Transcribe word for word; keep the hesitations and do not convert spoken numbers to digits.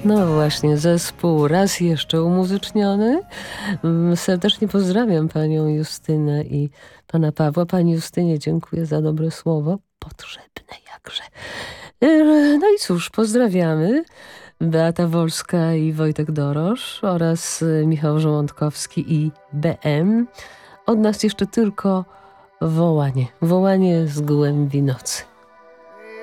No właśnie, zespół raz jeszcze umuzyczniony. Mm, Serdecznie pozdrawiam panią Justynę i pana Pawła. Pani Justynie dziękuję za dobre słowo. Potrzebne jakże. Yy, No i cóż, pozdrawiamy. Beata Wolska i Wojtek Dorosz oraz y, Michał Żołądkowski i B M. Od nas jeszcze tylko wołanie. Wołanie z głębi nocy.